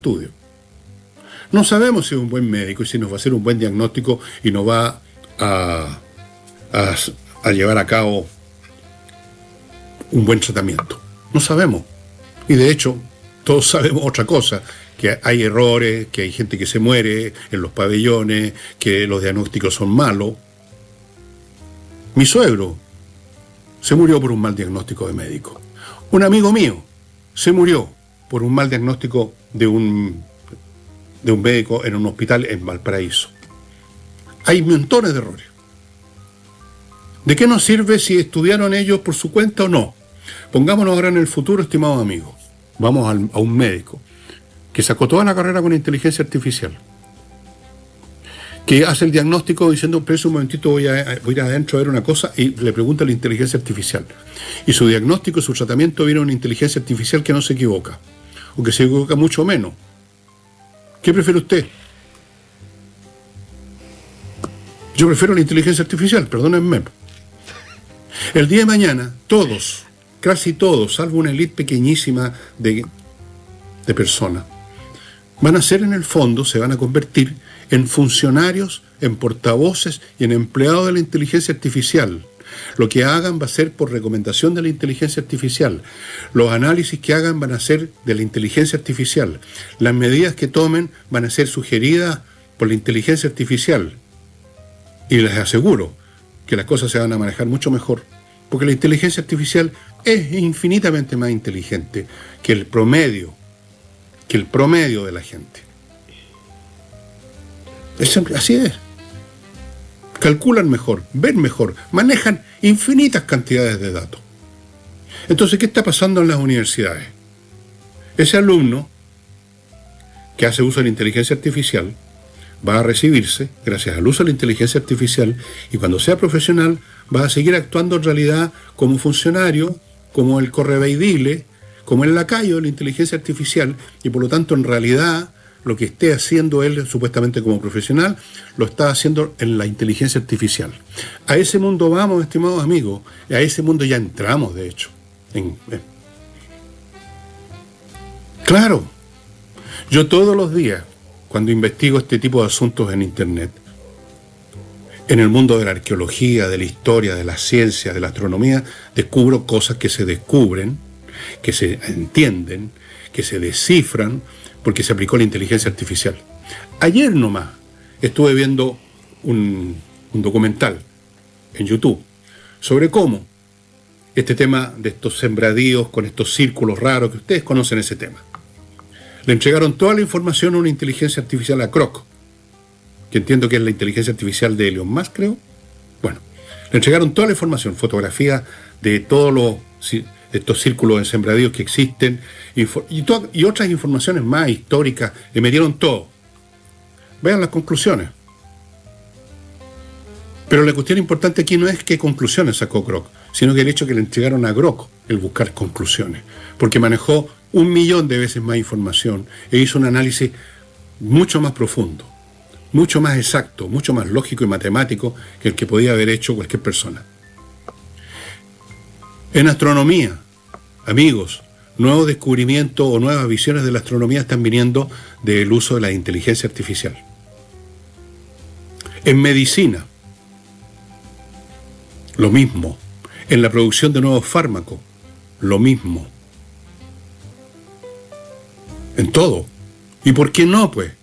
estudio. No sabemos si es un buen médico y si nos va a hacer un buen diagnóstico y nos va a llevar a cabo un buen tratamiento. No sabemos. Y de hecho, todos sabemos otra cosa, que hay errores, que hay gente que se muere en los pabellones, que los diagnósticos son malos. Mi suegro se murió por un mal diagnóstico de médico. Un amigo mío se murió por un mal diagnóstico de un médico en un hospital en Valparaíso. Hay montones de errores. ¿De qué nos sirve si estudiaron ellos por su cuenta o no? Pongámonos ahora en el futuro, estimados amigos. Vamos a un médico que sacó toda la carrera con inteligencia artificial, que hace el diagnóstico diciendo, pero un momentito, voy a ir adentro a ver una cosa, y le pregunta a la inteligencia artificial. Y su diagnóstico, su tratamiento viene a una inteligencia artificial que no se equivoca, o que se equivoca mucho menos. ¿Qué prefiere usted? Yo prefiero la inteligencia artificial, perdónenme. El día de mañana, todos, casi todos, salvo una élite pequeñísima de personas, van a ser en el fondo, se van a convertir en funcionarios, en portavoces y en empleados de la inteligencia artificial. Lo que hagan va a ser por recomendación de la inteligencia artificial. Los análisis que hagan van a ser de la inteligencia artificial. Las medidas que tomen van a ser sugeridas por la inteligencia artificial. Y les aseguro que las cosas se van a manejar mucho mejor, porque la inteligencia artificial es infinitamente más inteligente que el promedio de la gente. Así es. Calculan mejor, ven mejor, manejan infinitas cantidades de datos. Entonces, ¿qué está pasando en las universidades? Ese alumno que hace uso de la inteligencia artificial va a recibirse gracias al uso de la inteligencia artificial, y cuando sea profesional va a seguir actuando en realidad como funcionario, como el correveidile, como el lacayo de la inteligencia artificial, y por lo tanto en realidad lo que esté haciendo él supuestamente como profesional lo está haciendo en la inteligencia artificial. A ese mundo vamos, estimados amigos, a ese mundo ya entramos, de hecho. Claro, yo todos los días, cuando investigo este tipo de asuntos en Internet, en el mundo de la arqueología, de la historia, de la ciencia, de la astronomía, descubro cosas que se descubren, que se entienden, que se descifran, porque se aplicó la inteligencia artificial. Ayer nomás estuve viendo un documental en YouTube sobre cómo este tema de estos sembradíos con estos círculos raros, que ustedes conocen ese tema. Le entregaron toda la información a una inteligencia artificial, a Grok, que entiendo que es la inteligencia artificial de Elon Musk, creo. Bueno, le entregaron toda la información, fotografías de todos estos círculos de sembradíos que existen y otras informaciones más históricas. Le metieron todo. Vean las conclusiones. Pero la cuestión importante aquí no es qué conclusiones sacó Grok, sino que el hecho que le entregaron a Grok el buscar conclusiones, porque manejó 1.000.000 de veces más información e hizo un análisis mucho más profundo, mucho más exacto, mucho más lógico y matemático que el que podía haber hecho cualquier persona. En astronomía, amigos, nuevos descubrimientos o nuevas visiones de la astronomía están viniendo del uso de la inteligencia artificial. En medicina, lo mismo. En la producción de nuevos fármacos, lo mismo. En todo. ¿Y por qué no, pues?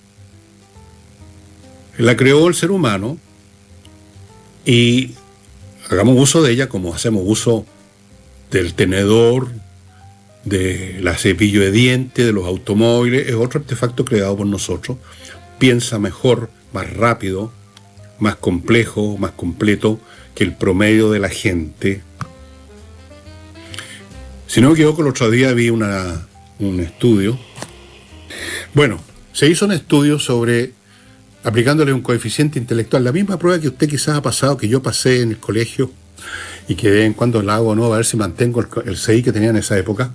La creó el ser humano y hagamos uso de ella como hacemos uso del tenedor, de la cepillo de dientes, de los automóviles. Es otro artefacto creado por nosotros. Piensa mejor, más rápido, más complejo, más completo que el promedio de la gente. Si no me equivoco, el otro día vi un estudio. Bueno, se hizo un estudio sobre aplicándole un coeficiente intelectual, la misma prueba que usted quizás ha pasado, que yo pasé en el colegio y que de vez en cuando la hago, ¿no? A ver si mantengo el CI que tenía en esa época.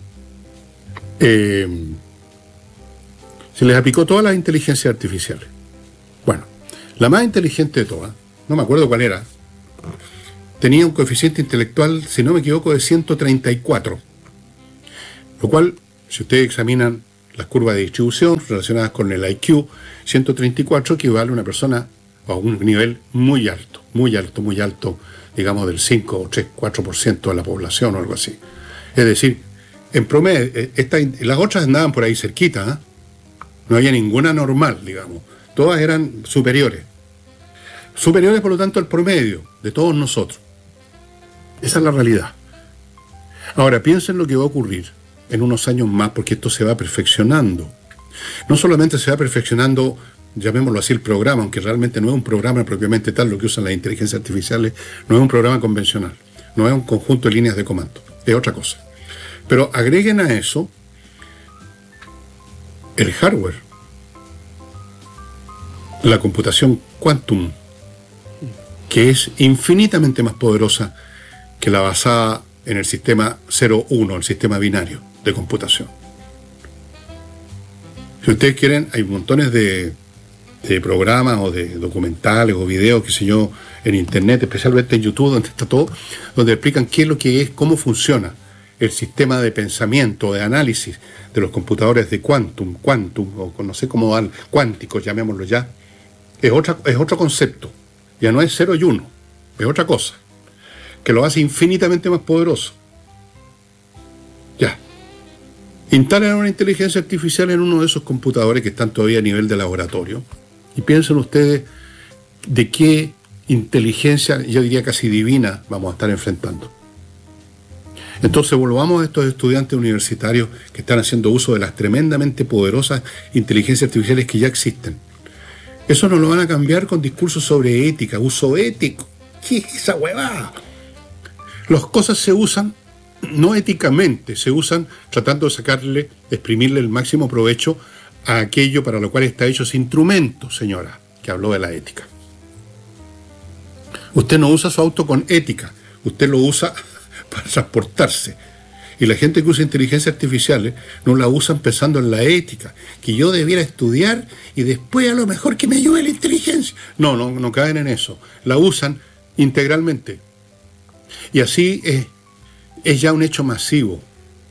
Se les aplicó todas las inteligencias artificiales. Bueno, la más inteligente de todas, no me acuerdo cuál era, tenía un coeficiente intelectual, si no me equivoco, de 134. Lo cual, si ustedes examinan las curvas de distribución relacionadas con el IQ 134 equivale a una persona a un nivel muy alto, digamos del 5 o 3, 4% de la población o algo así. Es decir, en promedio, las otras andaban por ahí cerquita, ¿eh? No había ninguna normal, digamos. Todas eran superiores. Superiores, por lo tanto, al promedio de todos nosotros. Esa es la realidad. Ahora, piensen lo que va a ocurrir en unos años más, porque esto se va perfeccionando. No solamente se va perfeccionando, llamémoslo así, el programa, aunque realmente no es un programa propiamente tal, lo que usan las inteligencias artificiales, no es un programa convencional, no es un conjunto de líneas de comando, es otra cosa. Pero agreguen a eso el hardware, la computación quantum, que es infinitamente más poderosa que la basada en el sistema 0-1, el sistema binario de computación. Si ustedes quieren, hay montones de programas o de documentales o videos, qué sé yo, en internet, especialmente en YouTube, donde está todo, donde explican qué es lo que es, cómo funciona el sistema de pensamiento, de análisis de los computadores de quantum, o no sé cómo van, cuánticos, llamémoslo ya. Es otro concepto. Ya no es 0 y 1, es otra cosa, que lo hace infinitamente más poderoso. Ya. Instalen una inteligencia artificial en uno de esos computadores que están todavía a nivel de laboratorio y piensen ustedes de qué inteligencia, yo diría casi divina, vamos a estar enfrentando. Entonces volvamos a estos estudiantes universitarios que están haciendo uso de las tremendamente poderosas inteligencias artificiales que ya existen. Eso no lo van a cambiar con discursos sobre ética, uso ético. ¿Qué es esa huevada? Las cosas se usan no éticamente, se usan tratando de sacarle, de exprimirle el máximo provecho a aquello para lo cual está hecho ese instrumento, señora, que habló de la ética. Usted no usa su auto con ética, usted lo usa para transportarse. Y la gente que usa inteligencias artificiales no la usan pensando en la ética, que yo debiera estudiar y después a lo mejor que me ayude la inteligencia. No caen en eso. La usan integralmente. Y así es ya un hecho masivo.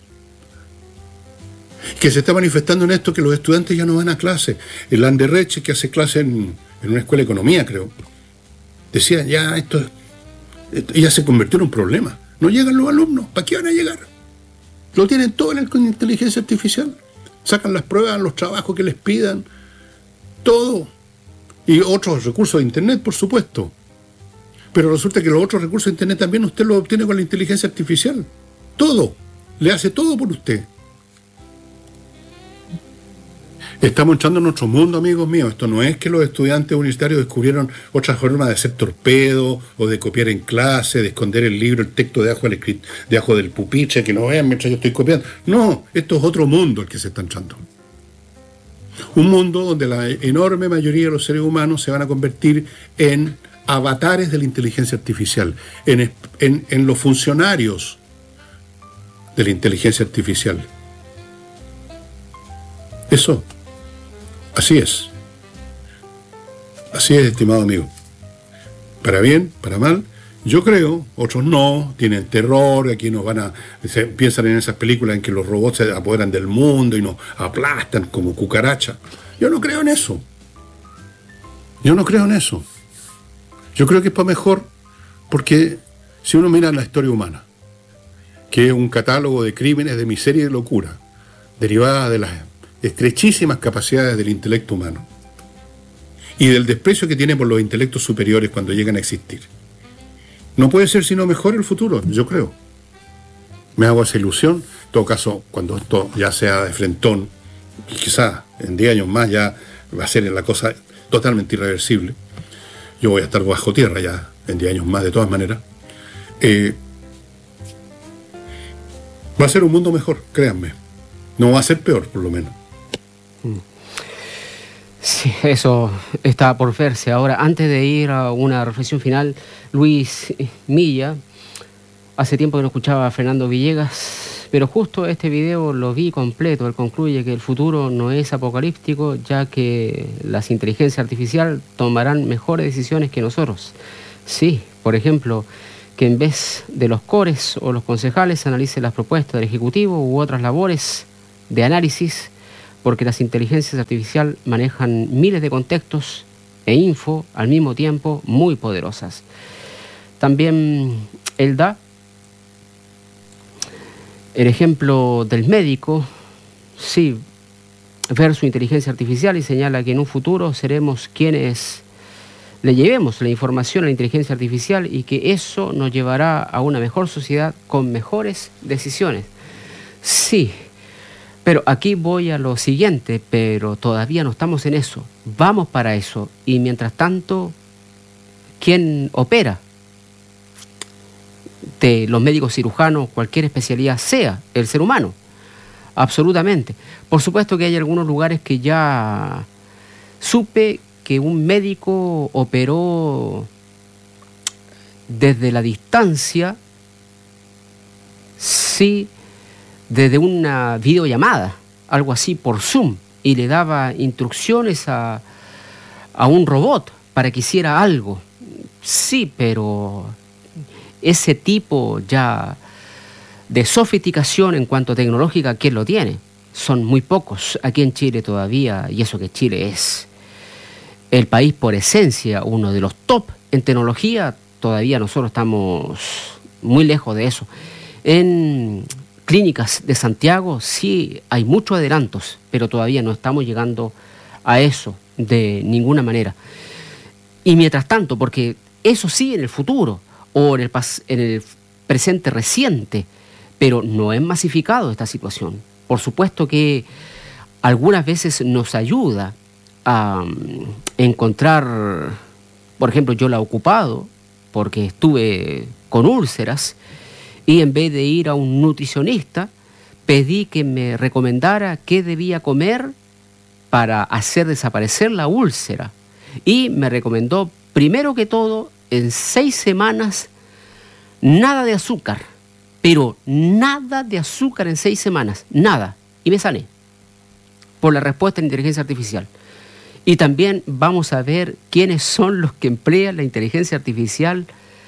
Que se está manifestando en esto, que los estudiantes ya no van a clase. El Anderreche, que hace clase en una escuela de economía, creo, decía, ya esto ya se convirtió en un problema. No llegan los alumnos, ¿para qué van a llegar? Lo tienen todo con inteligencia artificial. Sacan las pruebas, los trabajos que les pidan, todo. Y otros recursos de internet, por supuesto. Pero resulta que los otros recursos de internet también usted los obtiene con la inteligencia artificial. Todo. Le hace todo por usted. Estamos entrando en otro mundo, amigos míos. Esto no es que los estudiantes universitarios descubrieron otra forma de hacer torpedo o de copiar en clase, de esconder el libro, el texto debajo del pupitre, que no vean mientras yo estoy copiando. No, esto es otro mundo el que se está entrando. Un mundo donde la enorme mayoría de los seres humanos se van a convertir en avatares de la inteligencia artificial, en los funcionarios de la inteligencia artificial. Eso. Así es, estimado amigo. Para bien, para mal, yo creo, otros no, tienen terror, aquí piensan en esas películas en que los robots se apoderan del mundo y nos aplastan como cucarachas. Yo no creo en eso. Yo creo que es para mejor, porque si uno mira la historia humana, que es un catálogo de crímenes, de miseria y de locura, derivada de las estrechísimas capacidades del intelecto humano y del desprecio que tiene por los intelectos superiores cuando llegan a existir. No puede ser sino mejor el futuro, yo creo. Me hago esa ilusión. En todo caso, cuando esto ya sea de frentón, y quizás en 10 años más ya va a ser la cosa totalmente irreversible, yo voy a estar bajo tierra ya en 10 años más de todas maneras, va a ser un mundo mejor, créanme. No va a ser peor, por lo menos. Sí, eso está por verse. Ahora, antes de ir a una reflexión final, Luis Milla, hace tiempo que no escuchaba a Fernando Villegas, pero justo este video lo vi completo. Él concluye que el futuro no es apocalíptico, ya que las inteligencias artificiales tomarán mejores decisiones que nosotros. Sí, por ejemplo, que en vez de los cores o los concejales analicen las propuestas del Ejecutivo u otras labores de análisis porque las inteligencias artificiales manejan miles de contextos e info al mismo tiempo muy poderosas. También él da el ejemplo del médico, sí, ver su inteligencia artificial y señala que en un futuro seremos quienes le llevemos la información a la inteligencia artificial y que eso nos llevará a una mejor sociedad con mejores decisiones. Sí, pero aquí voy a lo siguiente, pero todavía no estamos en eso. Vamos para eso. Y mientras tanto, ¿quién opera? De los médicos cirujanos, cualquier especialidad sea, el ser humano. Absolutamente. Por supuesto que hay algunos lugares que ya supe que un médico operó desde la distancia, sí, desde una videollamada, algo así por Zoom, y le daba instrucciones a un robot para que hiciera algo. Sí, pero ese tipo ya de sofisticación en cuanto a tecnológica, ¿quién lo tiene? Son muy pocos aquí en Chile todavía, y eso que Chile es el país por esencia, uno de los top en tecnología, todavía nosotros estamos muy lejos de eso. En clínicas de Santiago sí hay muchos adelantos, pero todavía no estamos llegando a eso de ninguna manera. Y mientras tanto, porque eso sí en el futuro, o en el presente reciente, pero no es masificado esta situación. Por supuesto que algunas veces nos ayuda a encontrar, por ejemplo, yo la he ocupado porque estuve con úlceras y en vez de ir a un nutricionista, pedí que me recomendara qué debía comer para hacer desaparecer la úlcera. Y me recomendó, primero que todo, en 6 semanas, nada de azúcar, pero nada de azúcar en 6 semanas, nada. Y me sané por la respuesta de la inteligencia artificial. Y también vamos a ver quiénes son los que emplean la inteligencia artificial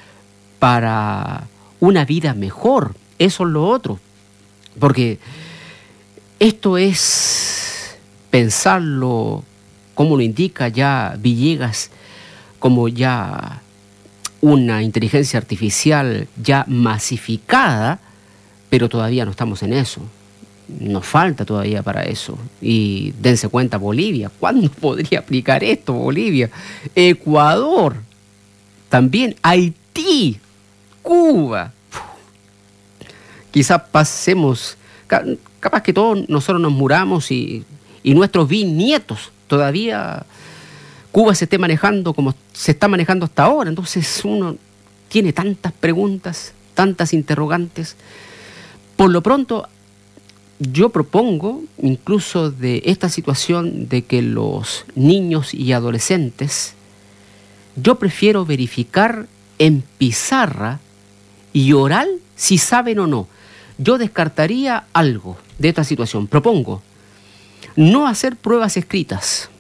para una vida mejor. Eso es lo otro. Porque esto es pensarlo, como lo indica ya Villegas, como ya una inteligencia artificial ya masificada, pero todavía no estamos en eso. Nos falta todavía para eso. Y dense cuenta, Bolivia, ¿cuándo podría aplicar esto? Bolivia, Ecuador, también Haití, Cuba. Quizás pasemos, capaz que todos nosotros nos muramos y nuestros bisnietos todavía Cuba se esté manejando como se está manejando hasta ahora. Entonces uno tiene tantas preguntas, tantas interrogantes. Por lo pronto, yo propongo, incluso de esta situación de que los niños y adolescentes, yo prefiero verificar en pizarra y oral si saben o no. Yo descartaría algo de esta situación. Propongo no hacer pruebas escritas.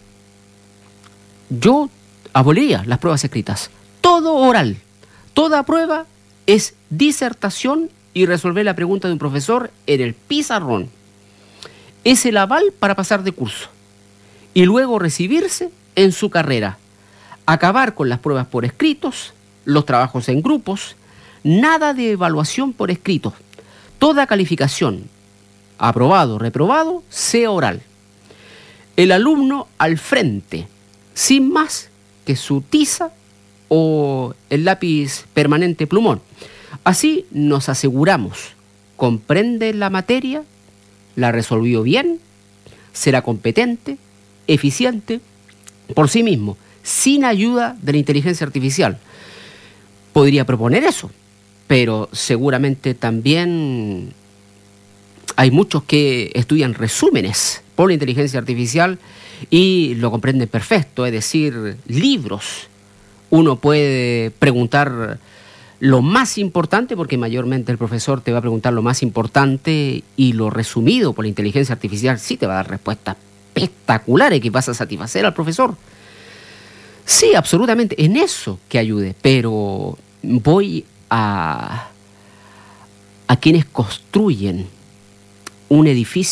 Yo aboliría las pruebas escritas. Todo oral. Toda prueba es disertación y resolver la pregunta de un profesor en el pizarrón. Es el aval para pasar de curso y luego recibirse en su carrera. Acabar con las pruebas por escritos, los trabajos en grupos, nada de evaluación por escrito. Toda calificación, aprobado, reprobado, sea oral. El alumno al frente, sin más que su tiza o el lápiz permanente plumón. Así nos aseguramos, comprende la materia, la resolvió bien, será competente, eficiente, por sí mismo, sin ayuda de la inteligencia artificial. Podría proponer eso, pero seguramente también hay muchos que estudian resúmenes por la inteligencia artificial y lo comprenden perfecto, es decir, libros. Uno puede preguntar lo más importante, porque mayormente el profesor te va a preguntar lo más importante y lo resumido por la inteligencia artificial sí te va a dar respuestas espectaculares que vas a satisfacer al profesor. Sí, absolutamente, en eso que ayude, pero voy a quienes construyen un edificio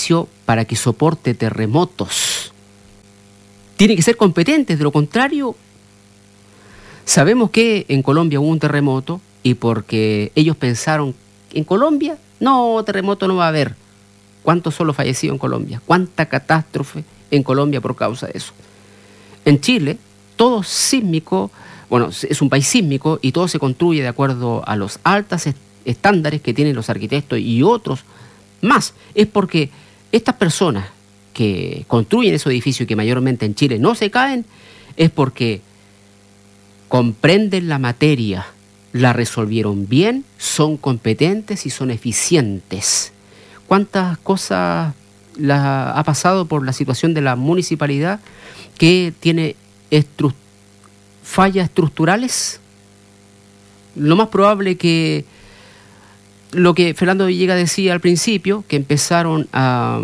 para que soporte terremotos. Tiene que ser competente, de lo contrario, sabemos que en Colombia hubo un terremoto y porque ellos pensaron, en Colombia, no, terremoto no va a haber. ¿Cuántos son los fallecidos en Colombia? ¿Cuánta catástrofe en Colombia por causa de eso? En Chile, todo sísmico, bueno, es un país sísmico y todo se construye de acuerdo a los altos estándares que tienen los arquitectos y otros más. Es porque estas personas que construyen esos edificios y que mayormente en Chile no se caen, es porque comprenden la materia, la resolvieron bien, son competentes y son eficientes. ¿Cuántas cosas ha pasado por la situación de la municipalidad que tiene fallas estructurales? Lo más probable que lo que Fernando Villegas decía al principio, que empezaron a,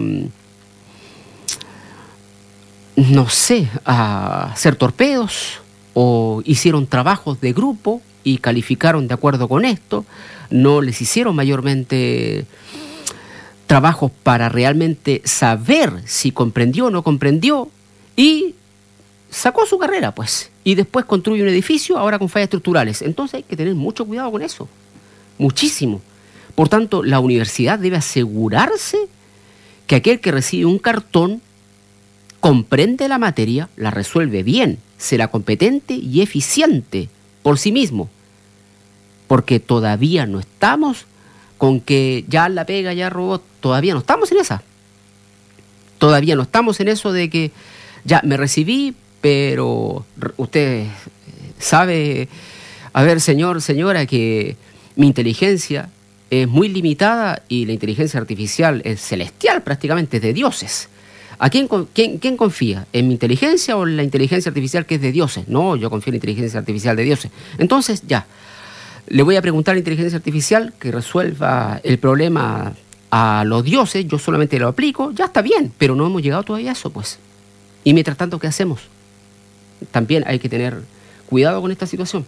no sé, a hacer torpedos o hicieron trabajos de grupo y calificaron de acuerdo con esto, no les hicieron mayormente trabajos para realmente saber si comprendió o no comprendió y sacó su carrera, pues, y después construye un edificio ahora con fallas estructurales. Entonces hay que tener mucho cuidado con eso, muchísimo. Por tanto, la universidad debe asegurarse que aquel que recibe un cartón comprende la materia, la resuelve bien, será competente y eficiente por sí mismo. Porque todavía no estamos con que ya la pega, ya robó, todavía no estamos en esa. Todavía no estamos en eso de que ya me recibí, pero usted sabe, a ver, señor, señora, que mi inteligencia es muy limitada y la inteligencia artificial es celestial, prácticamente, es de dioses. ¿A quién confía? ¿En mi inteligencia o en la inteligencia artificial que es de dioses? No, yo confío en la inteligencia artificial de dioses. Entonces, ya, le voy a preguntar a la inteligencia artificial que resuelva el problema a los dioses, yo solamente lo aplico, ya está bien, pero no hemos llegado todavía a eso, pues. Y mientras tanto, ¿qué hacemos? También hay que tener cuidado con esta situación.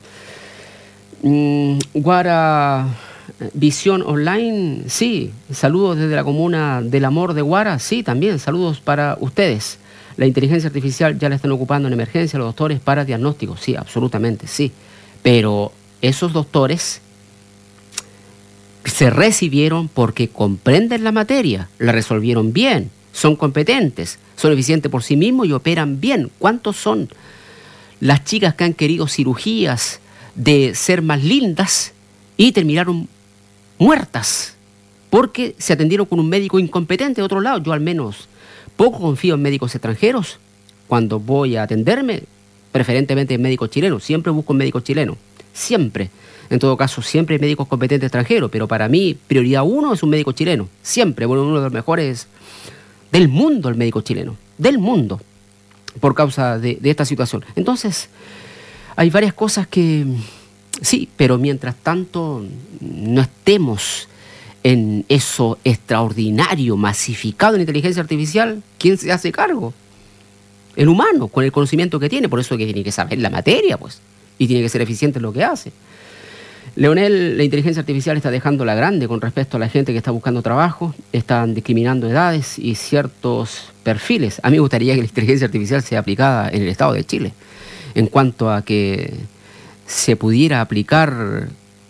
Guara Visión Online, sí, saludos desde la comuna del Amor de Guara, sí, también, saludos para ustedes. La inteligencia artificial ya la están ocupando en emergencia los doctores para diagnósticos, sí, absolutamente, sí. Pero esos doctores se recibieron porque comprenden la materia, la resolvieron bien, son competentes, son eficientes por sí mismos y operan bien. ¿Cuántos son las chicas que han querido cirugías de ser más lindas y terminaron muertas porque se atendieron con un médico incompetente de otro lado? Yo al menos poco confío en médicos extranjeros cuando voy a atenderme, preferentemente en médicos chilenos. Siempre busco un médico chileno, siempre. En todo caso, siempre hay médicos competentes extranjeros, pero para mí, prioridad uno es un médico chileno. Siempre, bueno, uno de los mejores del mundo, el médico chileno, del mundo, por causa de esta situación. Entonces, hay varias cosas que sí, pero mientras tanto no estemos en eso extraordinario, masificado en inteligencia artificial, ¿quién se hace cargo? El humano, con el conocimiento que tiene, por eso que tiene que saber la materia, pues, y tiene que ser eficiente en lo que hace. Leonel, la inteligencia artificial está dejando la grande con respecto a la gente que está buscando trabajo, están discriminando edades y ciertos perfiles. A mí me gustaría que la inteligencia artificial sea aplicada en el Estado de Chile, en cuanto a que se pudiera aplicar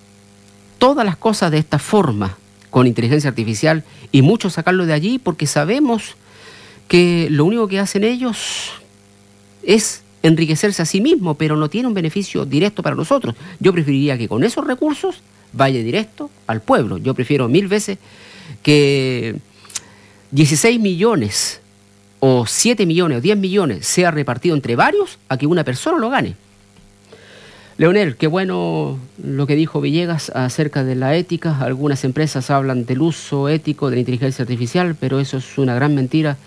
todas las cosas de esta forma con inteligencia artificial y mucho sacarlo de allí, porque sabemos que lo único que hacen ellos es enriquecerse a sí mismo, pero no tiene un beneficio directo para nosotros. Yo preferiría que con esos recursos vaya directo al pueblo. Yo prefiero 1000 veces que 16 millones o 7 millones o 10 millones sea repartido entre varios a que una persona lo gane. Leonel, qué bueno lo que dijo Villegas acerca de la ética. Algunas empresas hablan del uso ético de la inteligencia artificial, pero eso es una gran mentira.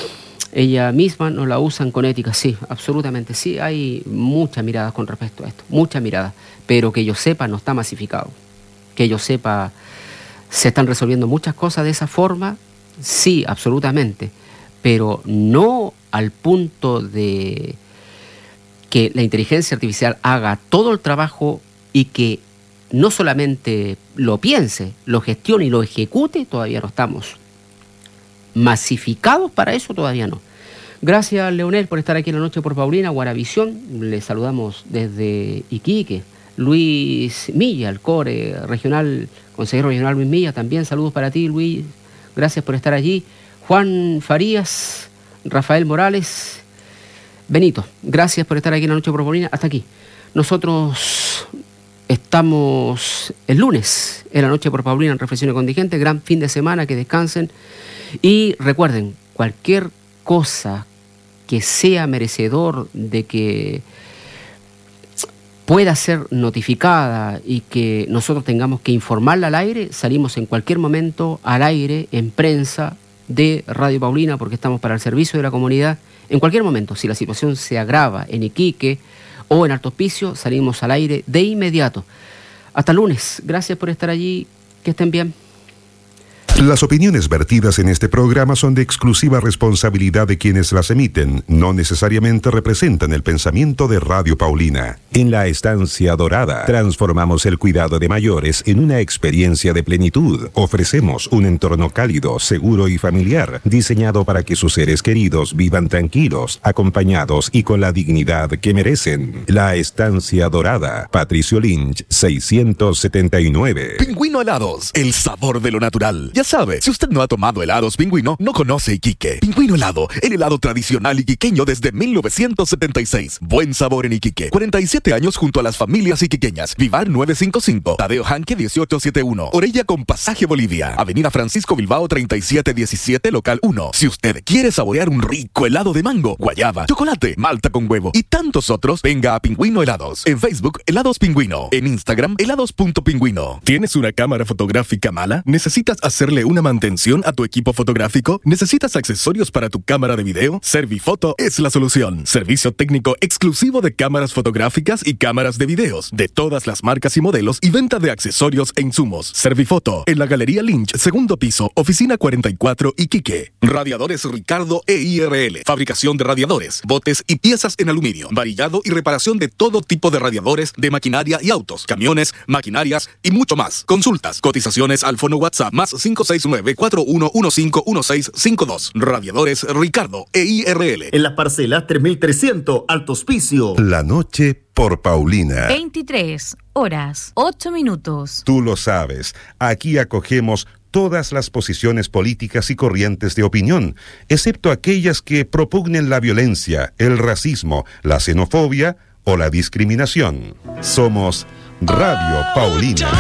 Ella misma no la usan con ética. Sí, absolutamente, sí, hay muchas miradas con respecto a esto, muchas miradas, pero que yo sepa no está masificado. Que yo sepa, se están resolviendo muchas cosas de esa forma, sí, absolutamente, pero no al punto de que la inteligencia artificial haga todo el trabajo y que no solamente lo piense, lo gestione y lo ejecute, todavía no estamos masificados para eso todavía no. Gracias, Leonel, por estar aquí en la noche por Paulina, Guaravisión. Le saludamos desde Iquique. Luis Milla, el core regional, consejero regional Luis Milla, también saludos para ti, Luis. Gracias por estar allí. Juan Farías, Rafael Morales, Benito, gracias por estar aquí en la noche por Paulina. Hasta aquí. Nosotros estamos el lunes en la noche por Paulina en Reflexiones Contingentes. Gran fin de semana, que descansen. Y recuerden, cualquier cosa que sea merecedor de que pueda ser notificada y que nosotros tengamos que informarla al aire, salimos en cualquier momento al aire, en prensa de Radio Paulina, porque estamos para el servicio de la comunidad. En cualquier momento, si la situación se agrava en Iquique o en Alto Hospicio, salimos al aire de inmediato. Hasta el lunes. Gracias por estar allí. Que estén bien. Las opiniones vertidas en este programa son de exclusiva responsabilidad de quienes las emiten, no necesariamente representan el pensamiento de Radio Paulina. En la Estancia Dorada, transformamos el cuidado de mayores en una experiencia de plenitud. Ofrecemos un entorno cálido, seguro y familiar, diseñado para que sus seres queridos vivan tranquilos, acompañados y con la dignidad que merecen. La Estancia Dorada, Patricio Lynch, 679. Pingüino Helados, el sabor de lo natural. Ya sabe, si usted no ha tomado helados Pingüino, no conoce Iquique. Pingüino Helado, el helado tradicional iquiqueño desde 1976. Buen sabor en Iquique. 47 años junto a las familias iquiqueñas. Vivar 955, Tadeo Janque 1871, Orella con Pasaje Bolivia, Avenida Francisco Bilbao 3717, local 1. Si usted quiere saborear un rico helado de mango, guayaba, chocolate, malta con huevo y tantos otros, venga a Pingüino Helados. En Facebook, Helados Pingüino. En Instagram, helados.pingüino. ¿Tienes una cámara fotográfica mala? ¿Necesitas hacerle una mantención a tu equipo fotográfico? ¿Necesitas accesorios para tu cámara de video? Servifoto es la solución. Servicio técnico exclusivo de cámaras fotográficas y cámaras de videos de todas las marcas y modelos y venta de accesorios e insumos. Servifoto en la Galería Lynch, segundo piso, oficina 44, Iquique. Radiadores Ricardo EIRL. Fabricación de radiadores, botes y piezas en aluminio. Varillado y reparación de todo tipo de radiadores de maquinaria y autos, camiones, maquinarias y mucho más. Consultas, cotizaciones al fono WhatsApp más 569-4115-1652. Radiadores Ricardo EIRL. En las parcelas 3300, Alto Hospicio. La noche por Paulina. 23 horas, 8 minutos. Tú lo sabes, aquí acogemos todas las posiciones políticas y corrientes de opinión, excepto aquellas que propugnen la violencia, el racismo, la xenofobia o la discriminación. Somos Radio Paulina.